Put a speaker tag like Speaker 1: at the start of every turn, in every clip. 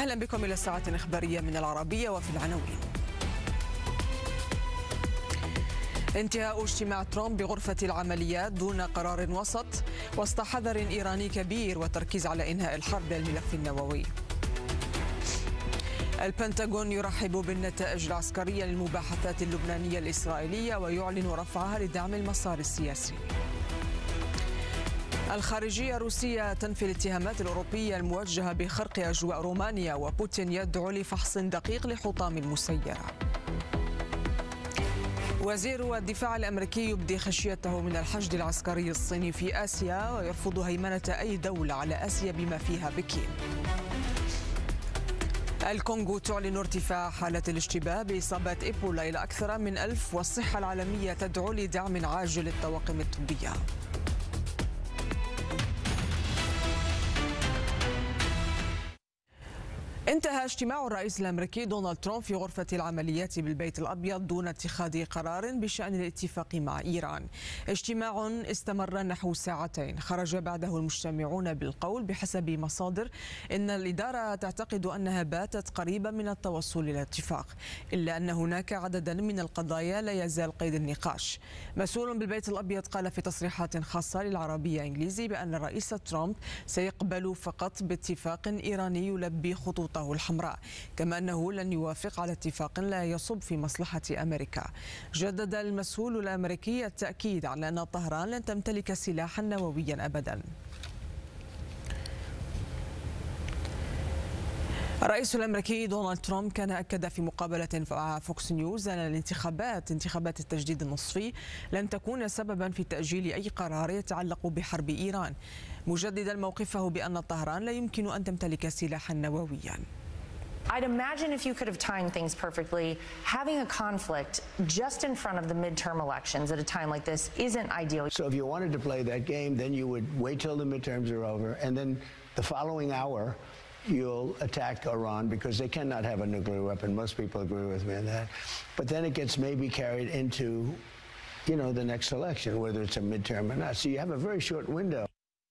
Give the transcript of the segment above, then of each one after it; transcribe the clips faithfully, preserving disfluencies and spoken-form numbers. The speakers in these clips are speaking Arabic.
Speaker 1: أهلا بكم إلى الساعة الإخبارية من العربية وفي العناوين. انتهاء اجتماع ترامب بغرفة العمليات دون قرار وسط وسط حذر إيراني كبير وتركيز على إنهاء الحرب الملف النووي. البنتاغون يرحب بالنتائج العسكرية للمباحثات اللبنانية الإسرائيلية ويعلن رفعها لدعم المسار السياسي. الخارجية الروسية تنفي الاتهامات الأوروبية الموجهة بخرق أجواء رومانيا، وبوتين يدعو لفحص دقيق لحطام المسيرة. وزير الدفاع الأمريكي يبدي خشيته من الحشد العسكري الصيني في آسيا ويرفض هيمنة أي دولة على آسيا بما فيها بكين. الكونغو تعلن ارتفاع حالة الاشتباه بإصابات إيبولا إلى أكثر من ألف، والصحة العالمية تدعو لدعم عاجل للطواقم الطبية. انتهى اجتماع الرئيس الأمريكي دونالد ترامب في غرفة العمليات بالبيت الأبيض دون اتخاذ قرار بشأن الاتفاق مع إيران. اجتماع استمر نحو ساعتين، خرج بعده المجتمعون بالقول بحسب مصادر إن الإدارة تعتقد أنها باتت قريبة من التوصل إلى اتفاق، إلا أن هناك عددا من القضايا لا يزال قيد النقاش. مسؤول بالبيت الأبيض قال في تصريحات خاصة للعربية إنجليزي بأن الرئيس ترامب سيقبل فقط باتفاق إيراني يلبي خطوط الحمراء، كما أنه لن يوافق على اتفاق لا يصب في مصلحة أمريكا. جدد المسؤول الأمريكي التأكيد على أن طهران لن تمتلك سلاحا نوويا أبدا. الرئيس الأمريكي دونالد ترامب كان أكد في مقابلة مع فوكس نيوز أن الانتخابات انتخابات التجديد النصفي لن تكون سببا في تأجيل أي قرار يتعلق بحرب إيران، مجددا موقفه بأن طهران لا يمكن أن تمتلك سلاحا نوويا.
Speaker 2: I'd imagine if you could have timed things perfectly, having a conflict just in front of the midterm elections at a time like this isn't ideal.
Speaker 3: So if you wanted to play that game, then you would wait till the midterms are over, and then the following hour you'll attack Iran because they cannot have a nuclear weapon. Most people agree with me on that. But then it gets maybe carried into, you know, the next election, whether it's a midterm or not. So you have a very short window.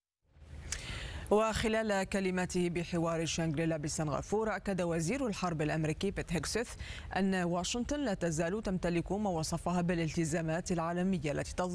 Speaker 1: وخلال كلمته بحوار شانغريلا بسنغافورة، أكد وزير الحرب الأمريكي بيت هيكسث أن واشنطن لا تزال تمتلك ما وصفها بالالتزامات العالمية التي